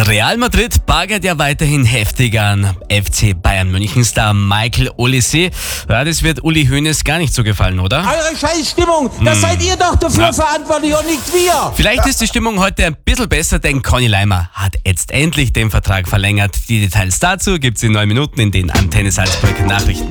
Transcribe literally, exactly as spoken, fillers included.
Real Madrid bagert ja weiterhin heftig an F C Bayern München-Star Michael Olise. Ja, das wird Uli Hoeneß gar nicht so gefallen, oder? Eure Scheißstimmung, das Hm. seid ihr doch dafür Ja. verantwortlich und nicht wir. Vielleicht ist die Stimmung heute ein bisschen besser, denn Conny Leimer hat jetzt endlich den Vertrag verlängert. Die Details dazu gibt's in neun Minuten in den Antenne Salzburg Nachrichten.